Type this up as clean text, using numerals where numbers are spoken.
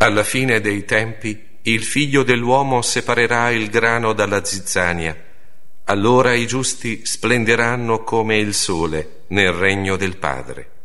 Alla fine dei tempi il Figlio dell'uomo separerà il grano dalla zizzania. Allora i giusti splenderanno come il sole nel regno del Padre.